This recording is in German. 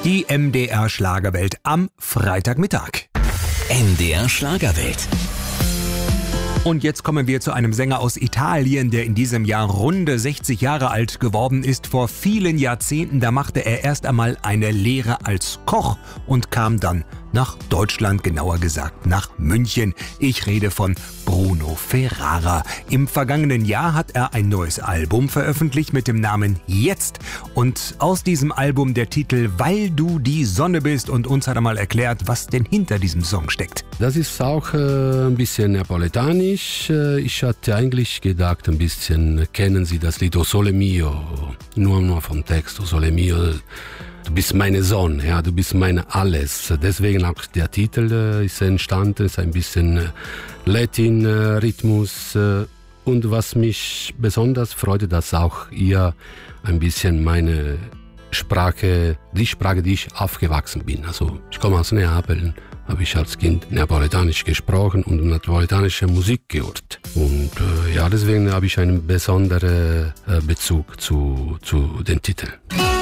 Die MDR Schlagerwelt am Freitagmittag. MDR Schlagerwelt. Und jetzt kommen wir zu einem Sänger aus Italien, der in diesem Jahr runde 60 Jahre alt geworden ist. Vor vielen Jahrzehnten, da machte er erst einmal eine Lehre als Koch und kam dann nach Deutschland, genauer gesagt nach München. Ich rede von Bruno Ferrara. Im vergangenen Jahr hat er ein neues Album veröffentlicht mit dem Namen Jetzt. Und aus diesem Album der Titel Weil du die Sonne bist. Und uns hat er mal erklärt, was denn hinter diesem Song steckt. Das ist auch ein bisschen napoletanisch. Ich hatte eigentlich gedacht, ein bisschen kennen Sie das Lied O Sole Mio, nur vom Text O Sole Mio. Du bist meine Sonne, ja, du bist mein Alles. Deswegen auch der Titel ist entstanden, ist ein bisschen Latin-Rhythmus. Und was mich besonders freut, dass auch ihr ein bisschen meine Sprache, die Sprache, die ich aufgewachsen bin. Also ich komme aus Neapel, habe ich als Kind Napoletanisch gesprochen und napoletanische Musik gehört. Und deswegen habe ich einen besonderen Bezug zu den Titeln.